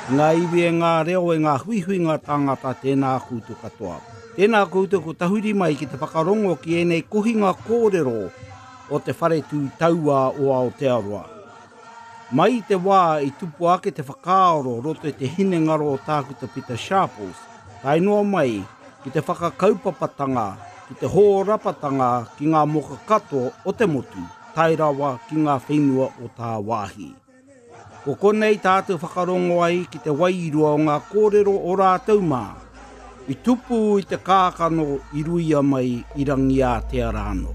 Ngā iwi e ngā reo e ngā huihui ngā tangata tēnā koutou katoa. Tēnā koutou ko tahuri mai ki te whakarongo ki enei kohinga kōrero o te whare tū taua o Aotearoa. Mai te wā i tupu ake te whakaaro roto e te hine ngaro o tākuta Peter Sharples, tai noa mai ki te whakakaupapatanga, ki te hōrapatanga ki ngā moka katoa o te motu, tai rawa ki ngā whenua o tā wāhi. Ko konei tātou whakarongo ai ki te wairua o ngā kōrero o rātou mā, i tupu i te kākano i ruia mai i rangi a te arano.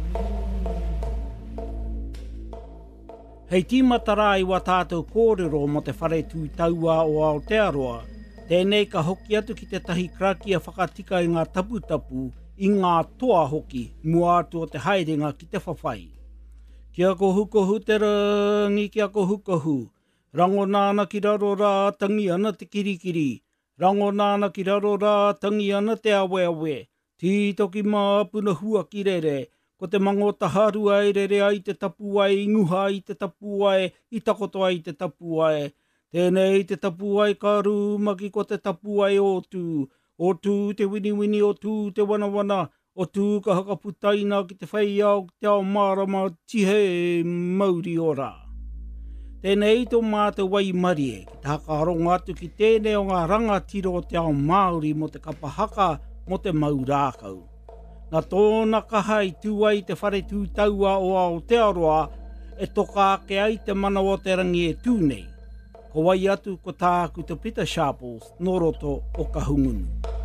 Hei tīmatara i wa tātou kōrero mo te whare tū taua o Aotearoa, tēnei ka hoki atu ki te tahi krakia whakatika i ngā taputapu i ngā toa hoki mua atu o te haerenga ki te whawhai. Kia ko hukohu te rangi, kia ko hukohu. Rango nāna ki raro rā, tangi ana te kirikiri. Rango nāna ki raro rā, tangi ana te aweawe. Tī toki mā puna hua ki rere. Ko te mangota haru ai rere ai te tapu ai, nguha ai te tapu ai, i takoto ai te tapu ai. Tēnei te tapu ai karu maki ko te tapu ai o tū. O tū te winiwini, o tū te wanawana. O tū ka hakaputaina ki te whai au te ao marama tihe mauri ora. Tēnei tō mātou wai marie, ki te hakaronga atu ki tēnei o ngā rangatiro o te ao Māori mo te kapahaka mo te maurākau. Nā tōna kaha i tū ai te whare tū taua o Aotearoa e toka ake ai te mana o te rangi e tūnei. Ko wai atu ko tākuta Peter Sharples no roto o ka hungunu.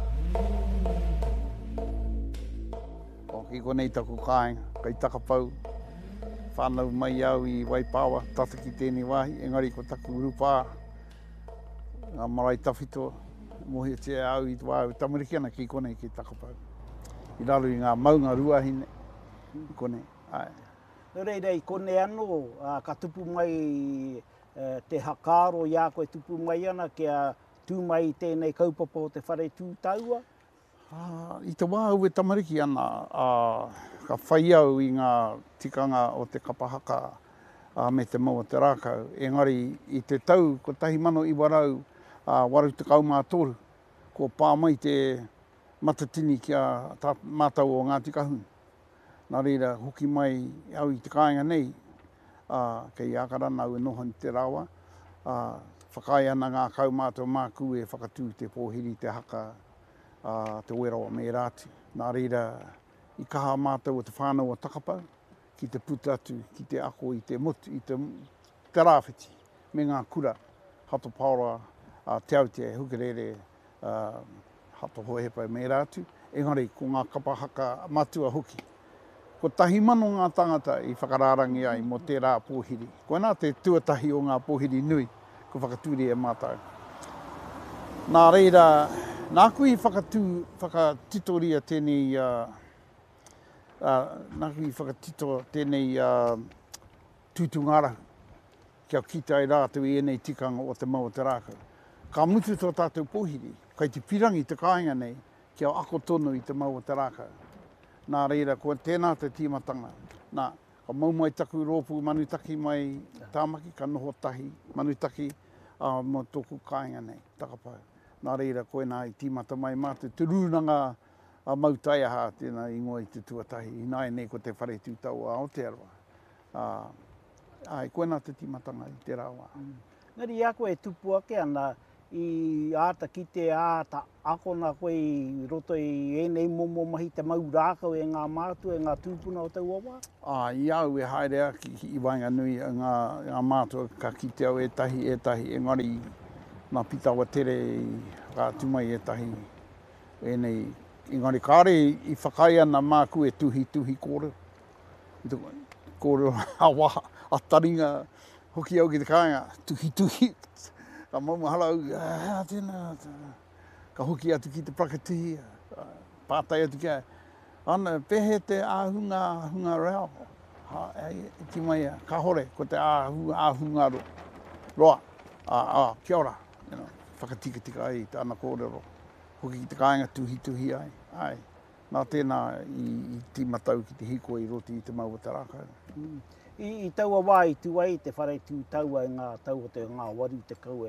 I konei taku kāinga, kai takapau, whānau mai au i Waipawa, tata ki tēnei wāhi, engari ko taku rupā, ngā marae tawhito, mohi te au i wāu tamariki ana ki konei ki takapau. I raro i ngā maunga ruahine, i konei, ai. Rei, konei anō, ka tupu mai te hakaro i a koe tupu mai ana, kia tū mai tēnei kaupapa o te whare tū taua? I te wā ue tamariki ana, ka whai au i ngā tikanga o te kapahaka me te mau o te rākau. Engari, i te tau, ko tahi mano i warau, waru te kaumātoru, ko pā mai te matatini kia mātau o ngā tikahun. Nā reira, hoki mai au i te kāinga nei, kei ākarana au e noho ni te rawa, whakai ana ngā kaumātou māku e whakatū te pōhiri, te haka, te werawa me rāti. Nā reira, i kaha mātou o te whānau o takapau, ki te puta atu, ki te ako, i te motu, i te rāwhiti, me ngā kura, hato paora, te au te hukerere, hato hohepa me rātu, engari, ko ngā kapahaka matua hoki. Ko tahi mano ngā tangata i whakarārangi ai mo te rā pōhiri. Ko nā te tuatahi o ngā pōhiri nui, ko whakatūri e mātau. Nā reira, nā kui whakatitoria tēnei, nā kui whakatito tēnei tūtungarahu, kia kita ai rātou i enei tikanga o te mau o te rākau. Ka mutu tō tātou pōhiri, kai te pirangi te kāinga nei, kia ako tonu i te mau o te rākau. Nā reira, ko tēnā te tīmatanga. Nā, ka mau mai taku rōpu manutaki mai tāmaki, ka noho tahi manutaki mo tōku kāinga nei, takapau. Nā reira, koe nā i tīmata mai mātou, te rūranga mautai aha tēnā i ngoa i te tuatahi. I nāi nei ko te whare tūtau a Aotearoa. Ai, koe nā te tīmatanga i te rāua. Ngari, a koe tupu ake ana i āta ki te āta akona koe i roto i enei momo mahi te mau rākau e ngā mātua, e ngā tūpuna o tau awa? I au e haere aki i wainga nui ngā mātua ka kite au e tahi, engari nā pitawa tere i kā tumai e tahi enei. Engari kāre i whakai ana māku e tuhi kōrero. Kōrero awa, a taringa hoki au ki te kāinga, tuhi. Ka mauma halau, tēnā, ka hoki atu ki te prakatihi, pātai atu kia. Ana, pehe te āhunga reo. Ki mai, ka hore, ko te āhunga roa. Kia ora, whakatika ai tāna kōrero. Hoki ki te kāinga tuhi ai. Ai. Nā tēnā i tīmatau ki te hiko i roti i te mau o te rākau. I taua wā i tu ai te whare tū taua i ngā tau o te ngā waru te kaue.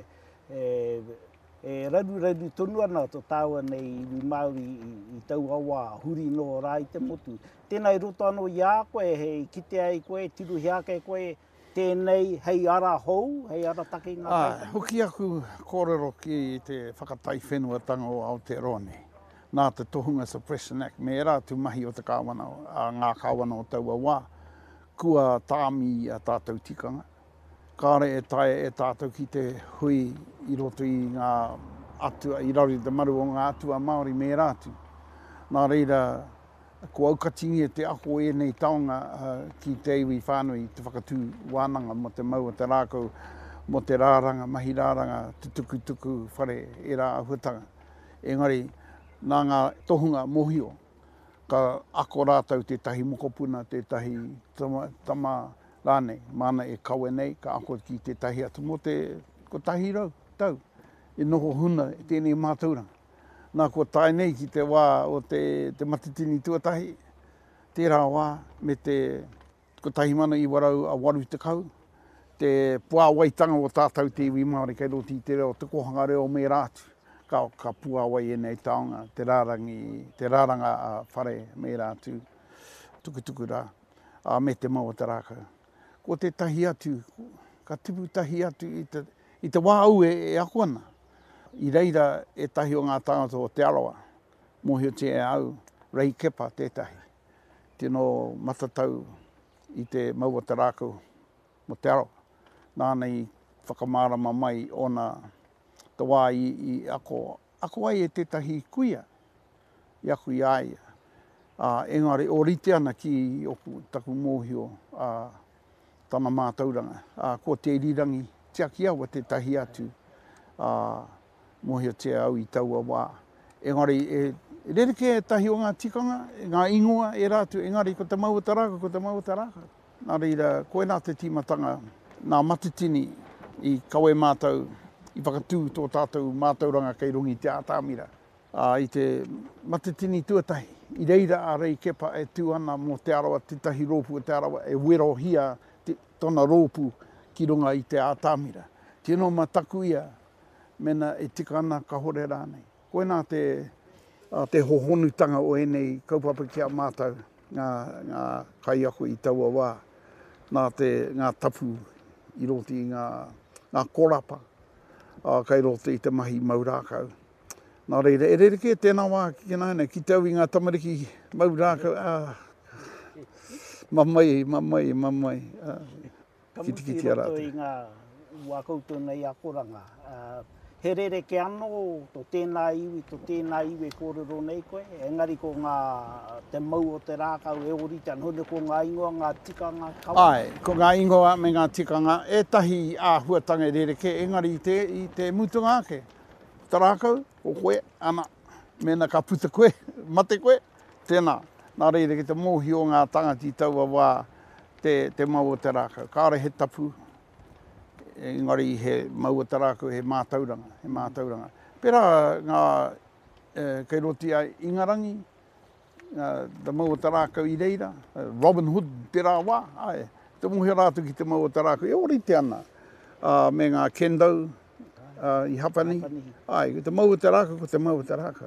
E raru tonu ana to tāua nei iwi Māori i tau awa huri no rā i te motu. Tēnei roto anō i a koe, hei kite ai koe, tiru hiake koe, tēnei hei ara hou, hei ara take ngā kai. Hoki aku kōrero ki te whakatai whenua tanga o Aotearoa. Nā te Tohunga Suppression Act, me rā tu mahi o te kāwana, ngā kāwana o taua wā, kua tāmi a tātou tikanga. Kāre e tae e tātou ki te hui i roto i ngā atua, i rari te maru o ngā atua Māori me rātu. Nā reira, ko aukatingi e te ako e nei taonga ki te iwi whānui, te whakatū wānanga mo te mau o te rākau, mo te rāranga, mahi rāranga, tuku whare e rā ahutanga. Engari, nā ngā tohunga mohio, ka ako rātau te tahi mokopuna, te tahi tama rānei, mana e kawe nei, ka ako ki te tahi atu mo te ko tahi rau, tau, e noho huna, tēnei mātauranga. Nā kua tae nei ki te wā o te matitini tuatahi, tērā wā me te ko tahi mana i warau a waru te kau, te puawaitanga o tātou te iwi Māori kei roti te reo, te kohanga reo me rātu. Ka puawai e nei taonga, te rāranga a whare me rātu, tukutuku rā, me te mau o te rākau. Ko te tahi atu, ka tipu tahi atu i te wā au e ako ana. I reira e tahi o ngā tāngata o te arawa, mohio te e au, rei kepa tētahi. Tino matatau i te mau o te rākau mo te arawa. Nānei whakamārama mai ona te wā i ako. Ako ai e tētahi kuia, i aku i aia. Engari, o rite ana ki oku taku mōhio tana mātauranga. Ko te irirangi, te aki aua te tahi atu, mohio te au i taua wā. Engari, rereke e tahi o ngā tikanga, ngā ingoa e rātu, engari, ko te mau o te rāka, ko te mau o te rāka. Nā reira, koe nā te timatanga, nā matutini i kawe mātau, i whakatū tō tātou mātauranga kei rungi te ātāmira. I te matutini tuatahi, i reira a rei kepa e tū ana mo te arawa, te tahi rōpu o te arawa, e wero hia tōna rōpu ki runga i te ātāmira. Tino mataku ia, mena e tika ana ka hore rānei. Koe nā te hohonutanga o enei kaupapa ki a mātau, ngā kai ako i taua wā, ngā tapu i roti i ngā korapa, kai roto i te mahi maurākau. Nā reira, e rereke tēnā wā ki nāna, ki tau i ngā tamariki maurākau, mamai, kiti a rātou. I ngā ua koutou nei a koranga. He rereke anō, tō tēnā iwi, e kōrero nei koe, engari ko te mau o te rākau e orite an hone ko ngā ingoa, ngā tikanga, kawa. Ai, ko ngā ingoa me ngā tikanga, e tahi āhuatanga rereke, engari i te mutunga ake. Tā rākau, o koe, ana, mena ka puta koe, mate koe, tēnā. Nā rereke te mōhio ngā tangati taua wā te mau o te rākau. Kāre he tapu, engari he mau o te rākau, he mātauranga. Pera ngā kei roti a Ingarangi, te mau o te rākau i reira, Robin Hood pera wā, te mohe rātu ki te mau o te rākau, e orite ana. Me ngā Kendau i Hapani, te mau o te rākau ko te mau o te rākau.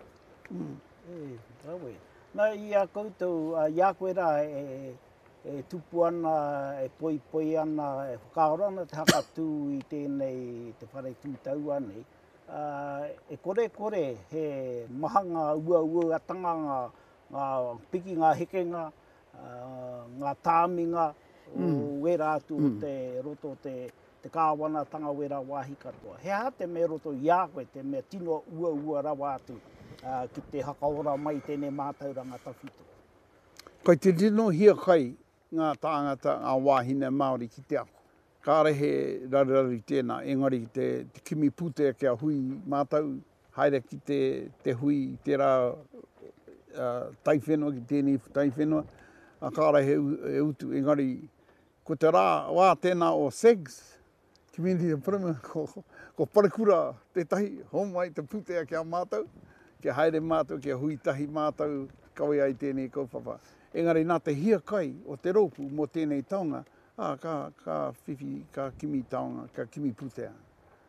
Nā i a koutou, i a koe rā e tupu ana, e poi ana, e whakaora ana te hakatū i tēnei te whare tūtau anei. E kore, he mahanga ua atanga, ngā piki, ngā hekenga, ngā tāminga, o wera atu te roto te kāwana tanga wera wāhi katoa. He aha te me roto i a koe, te mea tino ua rawa atu ki te hakaora mai tēnei mātauranga tawhito. Kai te tino hia kai, ngā tāngata, ngā wāhine Māori ki te ako. Kāre he rariraru tēnā, engari te kimi putea kia hui mātau, haere ki te hui, te rā taiwhenua, ki tēnei taiwhenua, kāre he utu, engari, ko te rā wā tēnā o SEGS, Community Improvement, ko parekura tētahi, homai te putea kia mātau, kia haere mātau, kia hui tahi mātau, kawe ai tēnei kaupapa. Engari, nā te hia kai o te rōpu mo tēnei taonga, ka whiwhi, ka kimi taonga, ka kimi putea.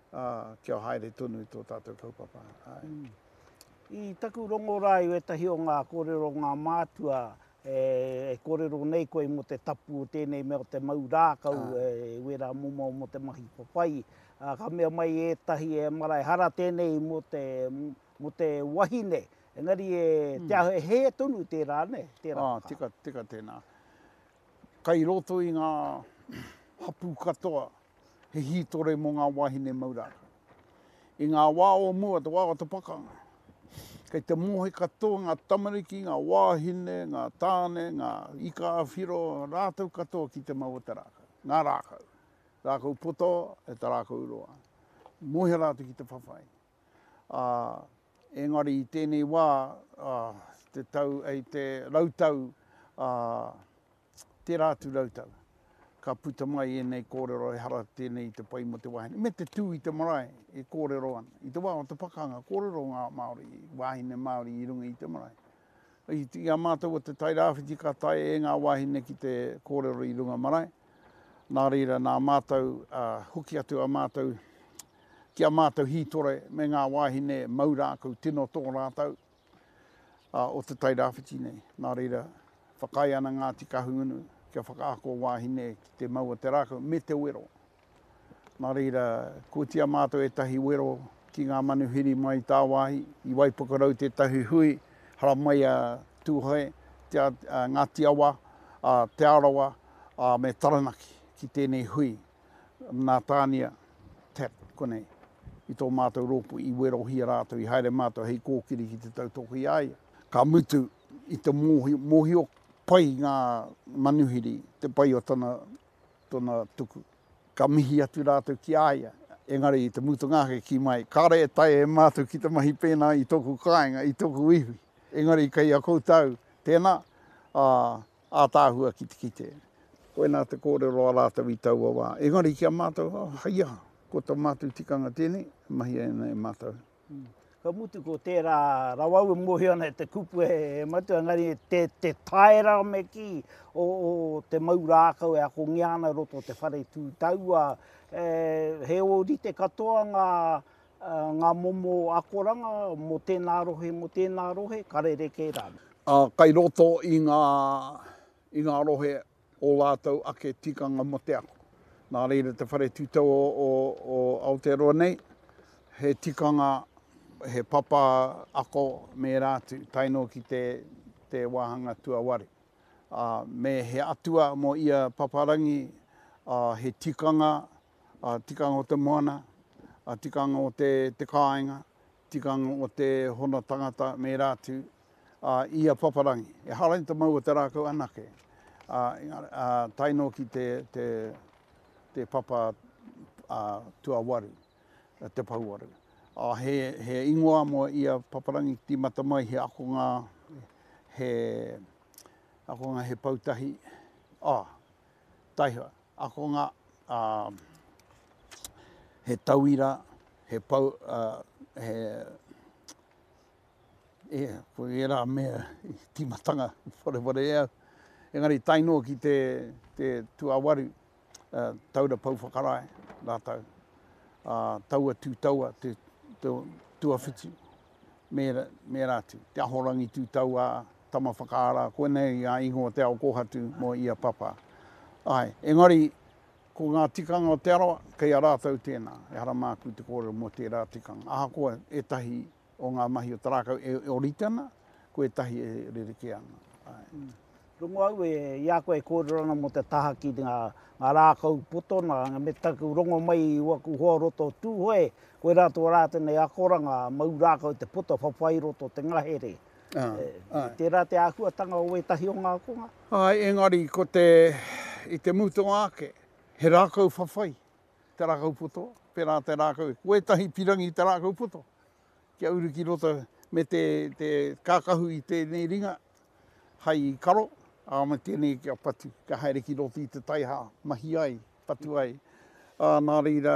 kia haere tonu i tō tātou kaupapa. I taku rongo rai e tahi o ngā kōrero ngā mātua e kōrero nei koe mo te tapu o tēnei mea o te mau rākau e wera mumo mo te mahi papai. Ka mea mai e tahi e marae hara tēnei mo te wahine. Engari te aho e he tonu tērā ne? Tika tēnā. Kai roto i ngā hapu katoa he hitore mo ngā wahine mauraka. I ngā wā o mua, te wā o te pakanga. Kei te mohe katoa, ngā tamariki, ngā wāhine, ngā tāne, ngā ika awhiro, rātou katoa ki te mau o te rākau. Ngā rākau. Rākau poto e te rākau uroa. Mohe rātou ki te whawhai. Engari i tēnei wā, te rautau, te rātu rautau. Ka puta mai e nei kōrero e hara tēnei te pai mo te wahine. Me te tū i te marae e kōrero ana. I te wā o te pakanga, kōrero ngā Māori, wahine Māori i runga i te marae. I a mātou o te tairāwhiti ka tai e ngā wahine ki te kōrero i runga marae. Nā reira nā mātou huki atu a mātou, ki a mātou hitore me ngā wahine maurākau tino tō rātau o te tairāwhiti nei. Nā reira whakai ana ngā tikahungunu. Kia whakaako wāhine ki te mau o te rākau me te wero. Nā reira, ko tia mātou e tahi wero ki ngā manuhiri mai tā wāhi, i waipukarau te tahi hui, hara mai a tūhoe, ngā tiawa, te arawa, me taranaki ki tēnei hui. Nā tānia, tap, konei, i tō mātou rōpu i wero hia rātou, i haere mātou hei kōkiri ki te tautoko i aia. Ka mutu i te mohi o pai ngā manuhiri, te pai o tona tuku. Ka mihi atu rātou ki aia. Engari i te mutu ngāke ki mai. Kāre e tai e mātou ki te mahi pēnā i tōku kāinga, i tōku iwi. Engari kei a koutou, tēnā, ātāhua ki te kite. Koe nā te kōrero a rātou i taua wā. Engari ki a mātou, haia, ko tā mātou tikanga tēnei, mahi e nei mātou. Ka mutu ko tērā rawau mohi ana te kupu e matua, ngari te taera me ki o te mau rākau e ako ngiana roto te whare tū taua. He ori te katoa ngā momo akoranga mo tēnā rohe, karere kē rāna. Kai roto i ngā rohe o lātou ake tikanga mo te ako. Nā reira te whare tū taua o Aotearoa nei, he tikanga he papa ako me rātu, taino ki te wāhanga tuawari. Me he atua mo ia paparangi, he tikanga o te moana, tikanga o te kāinga, tikanga o te hona tangata me rātu, ia paparangi. E harai te mau o te rākau anake. Taino ki te papa tuawaru, te pauwaru. He ingoa mo ia paparangi timata mai he akonga he pautahi. Taihua, akonga he tauira, he pau, koe e rā mea timatanga, whare ea. Engari taino ki te tuawaru, taura pau whakarae, rātau. Taua tūtaua, tuawhiti, me rātu. Te ahorangi tūtaua, tama whakaara, koe nei a ingoa te ao kohatu mo ia papa. Engari, ko ngā tikanga o te aroa, kei a rātau tēnā, e hara māku te kōrero mo te rā tikanga. Aha koe e tahi o ngā mahi o te rākau e oritana, ko e tahi e rereke ana. Rungo au ia koe kōrero ana mo te taha ki ngā rākau poto, me taku rongo mai waku hoa roto tūhoe, koe rātua rātene akoranga mau rākau te poto whawhai roto te ngahere. Tērā te ākuatanga o e tahi o ngā konga? Engari, i te mutu ake, he rākau whawhai, te rākau poto, pērā te rākau. Koe tahi pirangi te rākau poto. Kia uru ki roto me te kākahu i tēnei ringa, hai i karo, me tēnei kia patu, ka haere ki roto i te taiha, mahi ai, patu ai. Nā reira,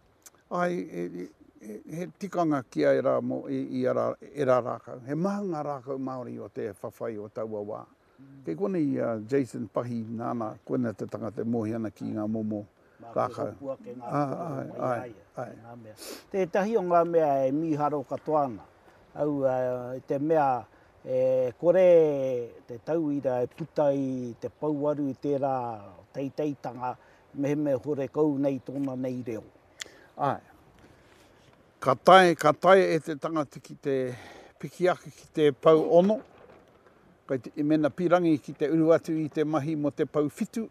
he tikanga ki ai rā mo i rā rākau. He mahanga rākau Māori o te whawhai o taua wā. Kei kone i Jason Pahi nāna, kone te tangata mohi ana ki ngā momo Rākau. Hopua ke ngā Ai, kōrero ai, mai ai. ngā mea. Tētahi o ngā mea e miharo katoana. Au te mea kore te tauira e puta i te pauaru i tērā teiteitanga meheme hore kau nei tōna nei reo. Ai. Ka tae e te tangata ki te pikiaki ki te pau ono. Kai te mena pirangi ki te uru atu i te mahi mo te pau whitu.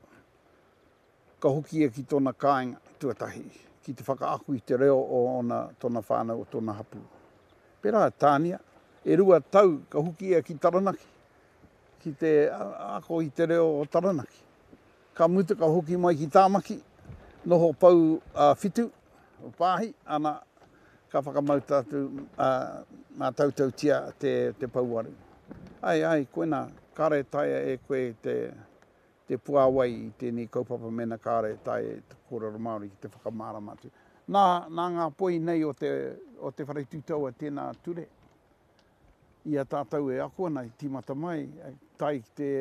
Ka hoki e ki tōna kāinga tuatahi. Ki te whakaaku i te reo o ona tōna whānau o tōna hapu. Pera tānia. E rua tau ka hoki e ki Taranaki. Ki te ako i te reo o Taranaki. Ka mutu ka hoki mai ki Tāmaki. Noho pau whitu. O pāhi, ana ka whakamau tātu mā tautau tia te pauaru. Ai, koena kare taia e koe te puawai i tēnei kaupapa mena kare taia te kōrero Māori ki te whakamaramatu. Nā ngā poi nei o te whareitūtaua tēnā ture. Ia tātou e ako ana i timata mai, tai ki te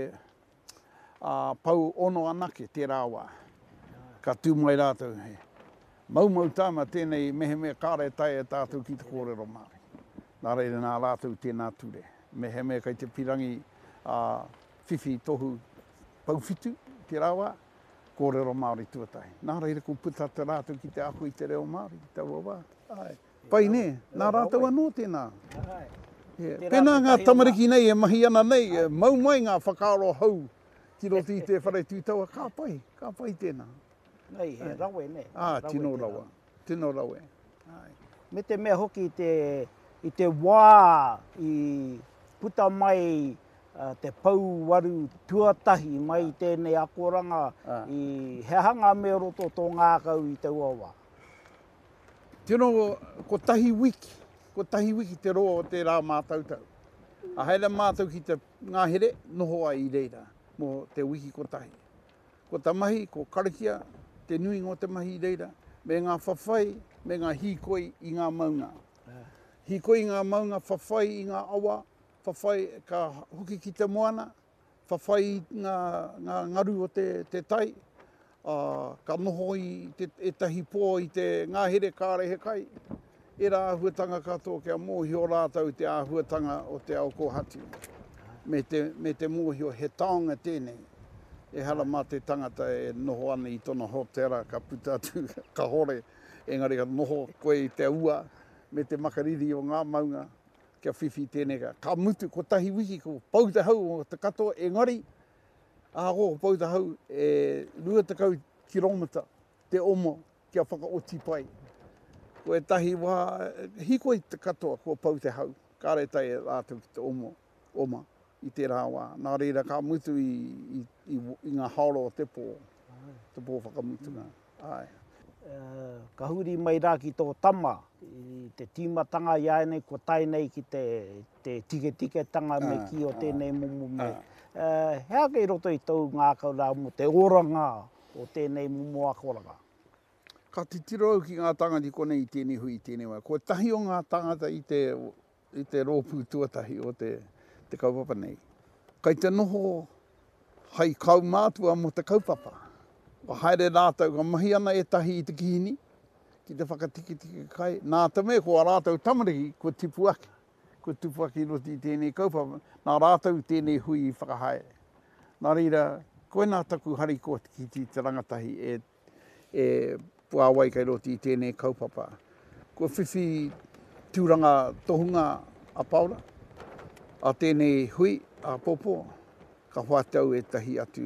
pau ono anake, te rāwā. Ka tū mai rātou he. Mau tāma tēnei mehemea kāre tae e tātou ki te kōrero Māori. Nā reira nā rātou tēnā ture. Mehemea kai te pirangi whiwhi tohu pauwhitu, te rāwā, kōrero Māori tuatahi. Nā reira ko puta te rātou ki te ako i te reo Māori, ki te wawā. Pai ne, nā rātou anō tēnā. Pēnā ngā tamariki nei e mahi ana nei, mau mai ngā whakaaro hau ki roti i te whareitūtaua, ka pai tēnā. Nei, he rawe ne. Tino rawe. Me te mea hoki i te wā i puta mai te pauwaru tuatahi mai tēnei akoranga i he hanga me roto tō ngākau i te uawa. Tino, ko tahi wiki te roa o te rā mātautau. A heira mātau ki te ngāhere, noho ai i reira, mo te wiki ko tahi. Ko ta mahi, ko karakia, te nui ngō te mahi reira, me ngā whawhai, me ngā hikoi i ngā maunga. Hikoi i ngā maunga, whawhai i ngā awa, whawhai ka hoki ki te moana, whawhai i ngā ngaru o te tai, ka noho i e tahi pō i te ngāhere kāre he kai. E rā ahuatanga katoa kia mōhio rātau te ahuatanga o te ao kōhati. Me te mōhio he taonga tēnei. E hala mā te tangata e noho ana i tōna hotera ka puta atu ka hore. Engari ka noho koe i te ua me te makariri o ngā maunga kia whiwhi tēnei ka. Ka mutu ko tahi wiki ko pautahau o te katoa engari. Aho pau te hau e 2 kilomita te omo kia whakaoti pai. Ko e tahi wā, hiko i te katoa ko pau te hau. Kāre tai e rātou ki te oma i te rāwā. Nā reira ka mutu i ngā haoro o te pō whakamutunga. Ai. Ka huri mai rā ki tō tama, i te tīmatanga i aenei ko tai nei ki te tike tanga me ki o tēnei mumu me. Hea kei roto i tau ngākau rā mo te oranga o tēnei mumu akoranga? Ka te tiro au ki ngā tangati konei i tēnei hui i tēnei wā. Ko tahi o ngā tangata i te rōpū tuatahi o te kaupapa nei. Kai te noho hai kau mātua mo te kaupapa. Ka haere rātou ka mahi ana e tahi i te kihini, ki te whakatiki kai. Nā te mea ko a rātou tamariki, ko tipuaki. Ko tipuaki roti i tēnei kaupapa. Nā rātou tēnei hui i whakahaere. Nā reira, koe nā taku hari ko ki te rangatahi e puawai kai roti i tēnei kaupapa. Ko whiwhi tūranga tohunga a Paula, a tēnei hui a Popo, ka whātau e tahi atu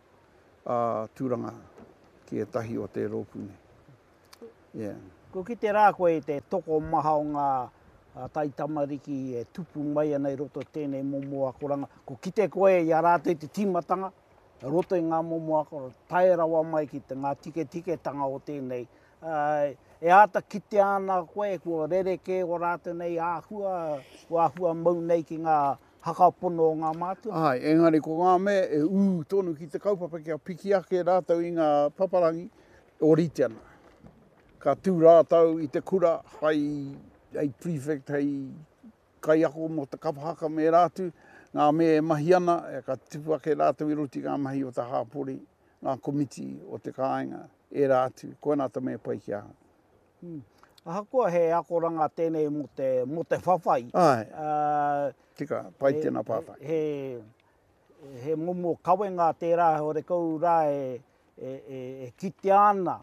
tūranga ki e tahi o te rōpune. Yeah. Ko ki te rā koe te toko maha o ngā taitamariki e tupu mai anei roto tēnei momo akoranga. Ko ki te koe i a rātou te tīmatanga, roto i ngā momo akoranga, tae rawa mai ki te ngā tike tanga o tēnei. E ata kite ana koe, kua rereke o rātou nei āhua mau nei ki ngā hakapono o ngā mātua. Ai, engari ko ngā mea e tonu ki te kaupapa kia piki ake rātou i ngā paparangi o rite ana. Ka tū rātou i te kura, hai prefect, hai kai ako mo te kapahaka me rātu, ngā mea e mahi ana, e ka tipu ake rātou i ruti ngā mahi o te hāpori, ngā komiti o te kāinga, e rā atu. Koe nā ta mea pai ki aha. Ahakua he akoranga tēnei mo te whawhai. Ai, tika, pai tēnā pāwhai. He momo kawenga tērā, hore kou rā e kite ana,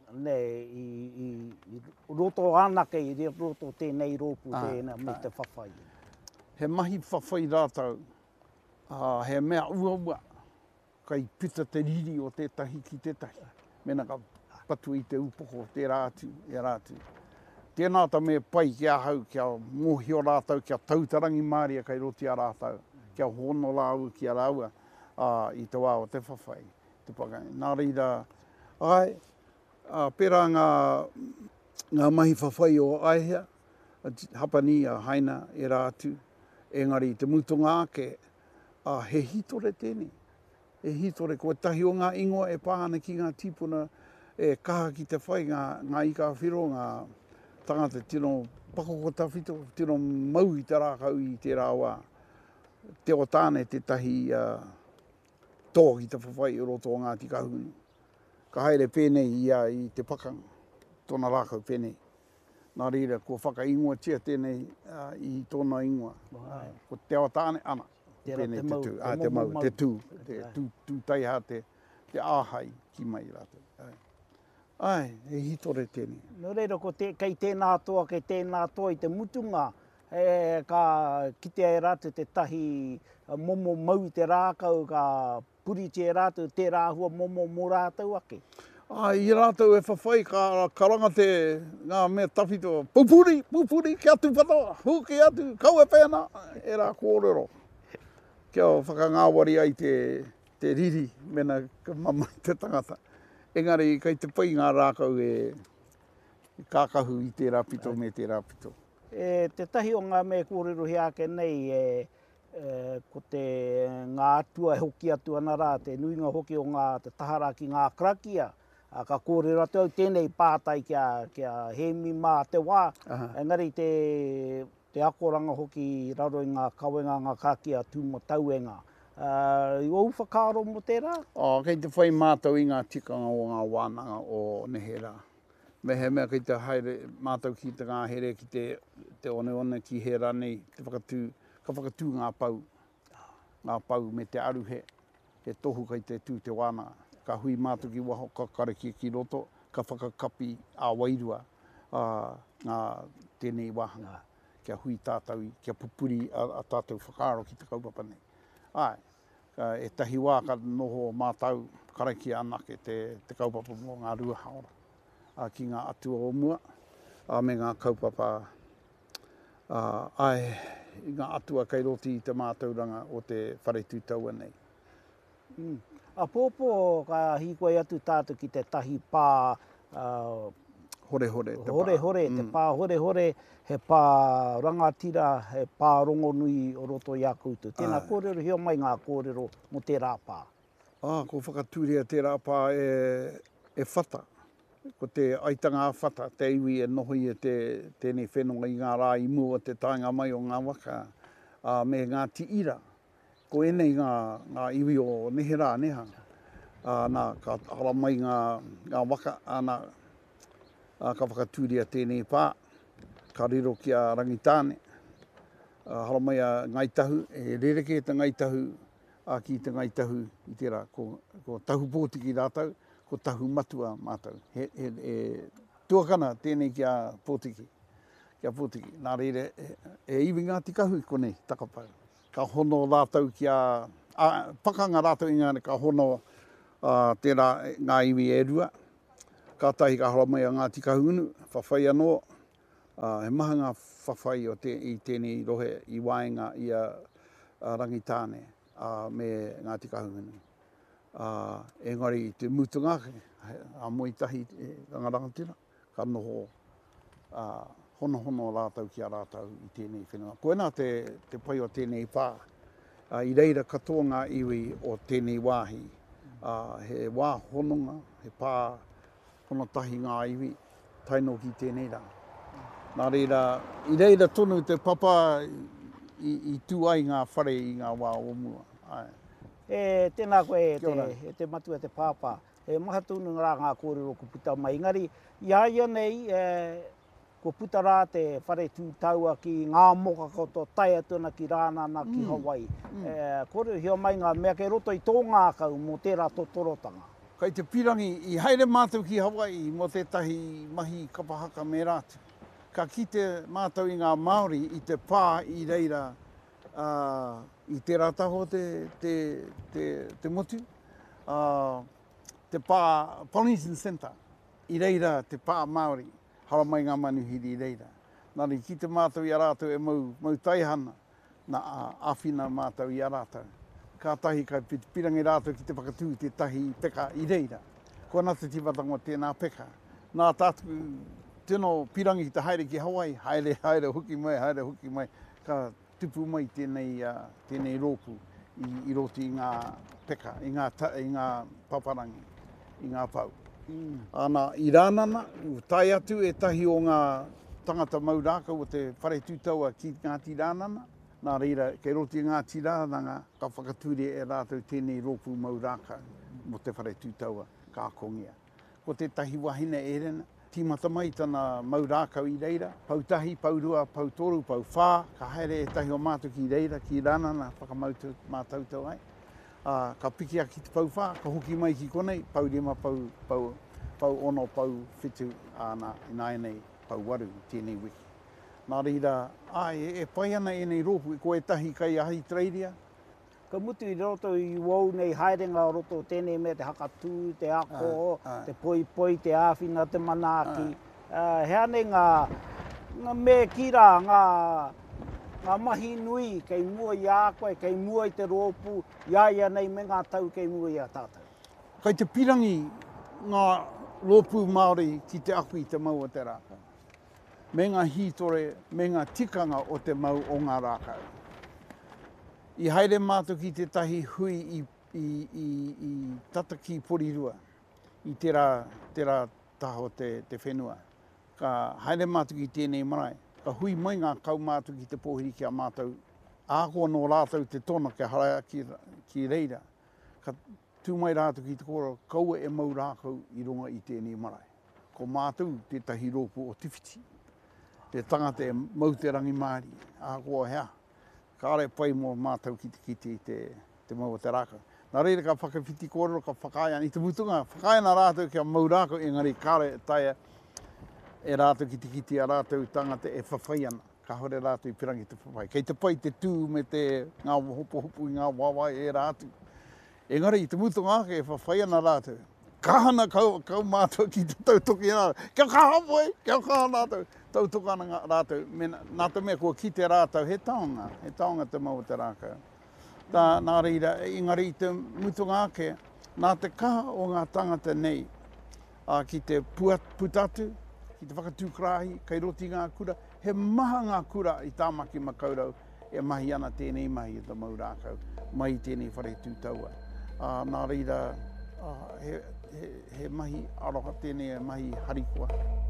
i roto anake, i roto tēnei rōpu tēnā me te whawhai. He mahi whawhai rātau, he mea ua, kai pita te riri o tētahi ki tētahi. Mena ka patu i te upoko, tērā atu, e rātu. Tēnā ta mea pai kia hau, kia mōhio rātau, kia tautarangi māria kai rotia rātau, kia hono rāua, kia rāua, i te wā o te whawhai, te pakai. Nā reira, pērā ngā mahi whawhai o Aihea, hapani a haina e rātu, engari te mutunga ake, he hitore tēnei. E hitore, ko tahi o ngā ingoa e pāhana ki ngā tīpuna, e kaha ki te whai, ngā ika whiro, ngā tangata tino pakoko tawhito, tino mau i te rākau i te rāua. Te o tāne te tahi tō ki te whawhai o roto o Ngāti Kahunu. Ka haere pēnei i te pakanga, tōna rākau pēnei. Nā reira, ko whakaingoa tia tēnei i tōna ingoa. Ko te o tāne ana. Pēnei te tū, te mau, te tū, tū taiha te āhai ki mai rātou. Ai, e hitore tēnei. Nō reira, kei tēnā toa, kei tēnā toa i te mutunga, ka kite ai rātou te tahi momo mau te rākau, ka puri te rātou, te rāhua momo mō rātou ake. I rātou e whawhai, ka ranga ngā mea tawhito, pupuri, ki atu patoa, huki atu, kau e pēna, e rā kōrero. Kia o whakangāwari ai te riri, mena ka mamai te tangata. Engari, kei te pai ngā rākau e kākahu i te rāpito me te rāpito. Te tahi o ngā mea kōrero he ake nei, ko te ngā atua hoki atu ana rā, te nuinga hoki o te tahara ki ngā krakia, ka kōrero atu au tēnei pātai kia hemi mā te wā. Engari, te akoranga hoki raro i ngā kawenga, ngā kākia tūma tauenga. I o whakaro mo tērā? Kei te whai mātou i ngā tikanga o ngā wānanga o Nehera. Me he mea kei te haere mātou ki te ngā here ki te one ki he ranei, ka whakatū ngā pau me te aruhe, he tohu kei te tū te wānanga. Ka hui mātou ki waho, ka kareki ki roto, ka whakakapi a wairua ngā tēnei wāhanga. Kia hui tātou, kia pupuri a tātou whakaaro ki te kaupapa nei. Ai, e tahi wā ka noho mātau kareki anake te kaupapa mō ngā rua haora. Ki ngā atua o mua, me ngā kaupapa, i ngā atua kei roti i te mātauranga o te whare tūtaua nei. A pōpō ka hikoe atu tātou ki te tahi pā... Hore, te pā hore, he pā rangatira, he pā rongo nui o roto i a koutou. Tēnā kōrero, heo mai ngā kōrero mo te rāpā. Ko whakatūria te rāpā e whata. Ko te aitanga a whata, te iwi e nohoi e tēnei whenonga i ngā rā i mua te tainga mai o ngā waka. Me ngā ti ira, ko enei ngā iwi o Nehera neha. Nā, ka ara mai ngā waka, ka whakatūria tēnei pā, ka riro ki a Rangitāne, haramai a Ngaitahu, e rereke te Ngaitahu, ki te Ngaitahu i tērā, ko tahu pōtiki rātau, ko tahu matua mātau. Tuakana tēnei ki a pōtiki, nā reire, iwi Ngāti Kahu konei takapau. Ka hono rātau ki a, pakanga rātau i ngāne, ka hono tērā ngā iwi e rua, ka tahi ka haramai a Ngāti Kahunu, whawhai anō, he maha ngā whawhai i tēnei rohe i waenga i a Rangitāne me Ngāti Kahunu. Engari i te mutunga, a moitahi rangarangatira, ka noho hono rātau ki a rātau i tēnei whenua. Koena te pai o tēnei pā, i reira katoa ngā iwi o tēnei wāhi, he wā hononga, he pā hono tahi ngā iwi, taino ki tēnei rā. Nā reira, i reira tonu te papa i tū ai ngā whare i ngā wā o mua. Tēnā koe, te matua te pāpā. he maha tūnu rā ngā kōrero ko puta mai. Engari, ia nei, ko puta rā te whare tūtaua ki ngā moka koto tai atuna ki Rānana ki Hawaii. Kōrero hio mai ngā mea kei roto i tō ngā kau mō tērā totorotanga. Kei te pirangi i haere mātou ki Hawaii mō tētahi mahi kapahaka me rātu. Ka kite mātou i ngā Māori i te pā i reira i te rataho te motu. Te pā Polynesian Centre i reira te pā Māori. Hara mai ngā manuhiri i reira. Nāri ki te mātou i a rātou e mau taihana na āwhina mātou i a rātou. Ka tahi kai pirangi rātou ki te whakatū te tahi peka i reira. Ko nā te tiwatango tēnā peka. Nā tātuku tēnō pirangi te haere ki Hawaii, haere huki mai, ka tupu mai tēnei rōpu i roti i ngā peka, i ngā paparangi, i ngā pau. Ana i Rānana, tai atu e tahi o ngā tangata maurākau o te whare tūtaua ki Ngāti Rānana. Nā reira, kei roti i Ngāti Rānana, ka whakature e rātou tēnei rōpu maurākau mo te whare tūtaua ka kongia. Ko te tahi wahine e rena, tīmata mai tana maurākau i reira, pau tahi, pau rua, pau toru, pau whā, ka haere e tahi o mātou ki reira, ki Rānana, whakamautu mātautau ai. Ka piki aki te pau whā, ka hoki mai ki konei, pau rima, pau ono, pau whitu, nā enei, pau waru, tēnei wiki. Nā reira, e pai ana e nei rōpu, ko e tahi kai ahi treiria. Ka mutu i roto i wau nei haerenga o roto tēnei mea te hakatū, te ako, te poipoi, te āwhina, te manaaki. Hea nei ngā me kira, ngā mahi nui, kei mua i a koe, kei mua i te rōpu, ia nei me ngā tau kei mua i a tātou. Kei te pirangi ngā rōpu Māori ki te aku i te mau o te rākau. Me ngā hītore, me ngā tikanga o te mau o ngā rākau. I haere mātou ki te tahi hui i tataki porirua, i tērā taho te whenua. Ka haere mātou ki tēnei marae. Ka hui mai ngā kau mātou ki te pōhiri ki a mātou. Ākoa no rātou te tona ke hara ki reira. Ka tū mai rātou ki te kora, kaua e mau rākau i runga i tēnei marae. Ko mātou te tahi rōpu o Tifiti. Te tangata e mau te rangi Māori. Ākoa hea. Ka are pai mō mātou ki te mau o te rākau. Nā reira ka whakawhiti kōrero, ka whakaiana. I te mutunga, whakaiana rātou ki a mau rākau, engari kāre taia e rātou ki a rātou tangata e whawhaiana. Ka hore rātou i pirangi te whawhai. Kei te pai te tū me te ngā hopo i ngā wawai e rātou. Engari i te mutunga ake e whawhaiana rātou. Kahana kau mātou ki te tautoki rātou. Kia kaha moe, kia kaha rātou. Tautokana rātou. Nā te mea kua ki te rātou, he taonga te mau te rākau. Nā reira, engari i te mutunga ake, nā te kaha o ngā tangata nei, ki te putatu, ki te whakatūkrahi, kei roti ngā kura, he maha ngā kura i tāmaki makaurau, e mahi ana tēnei mahi i te mau rākau, mai tēnei whare tūtaua. Nā reira, he mahi aroha tēnei, mahi harikoa.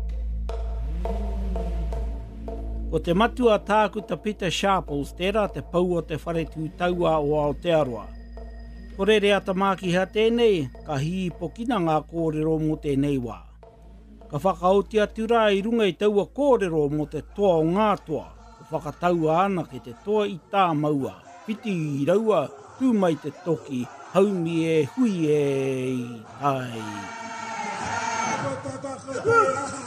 O te matua tākuta Peter Sharples, tērā te pau o te whare tūtaua o Aotearoa. Kore rea tamaki hea tēnei, ka hii pokina ngā kōrero mō tēnei wā. Ka whakaotia tura i runga i taua kōrero mō te toa o ngā toa, ko whakataua ana ke te toa i tā maua, whiti i raua, tū mai te toki, haumi e hui e i tai.